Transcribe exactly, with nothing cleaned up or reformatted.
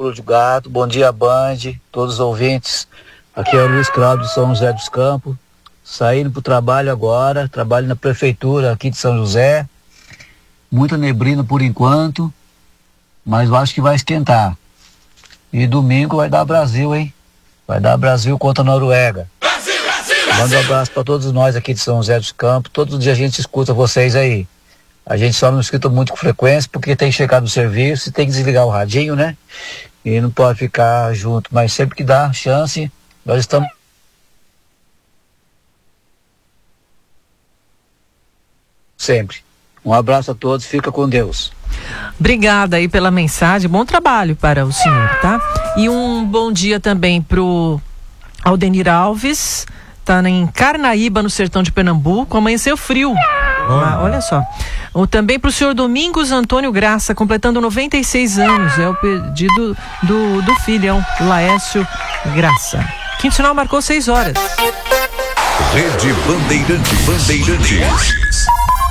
Pulo do Gato, bom dia Band, todos os ouvintes. Aqui é o Luiz Cláudio de São José dos Campos, saindo para o trabalho agora, trabalho na prefeitura aqui de São José, muita neblina por enquanto, mas eu acho que vai esquentar. E domingo vai dar Brasil, hein? Vai dar Brasil contra a Noruega. Brasil, Brasil, Brasil. Manda um abraço para todos nós aqui de São José dos Campos, todo dia a gente escuta vocês aí. A gente só não escuta muito com frequência porque tem que chegar no serviço e tem que desligar o radinho, né? E não pode ficar junto, mas sempre que dá chance, nós estamos... Sempre. Um abraço a todos, fica com Deus. Obrigada aí pela mensagem, bom trabalho para o senhor, tá? E um bom dia também pro Aldenir Alves, tá em Carnaíba, no sertão de Pernambuco, amanheceu frio. Ah, olha só. Ou também para o senhor Domingos Antônio Graça, completando noventa e seis anos. É o pedido do, do filhão Laércio Graça. Quinto sinal marcou seis horas. Rede Bandeirante. Bandeirantes.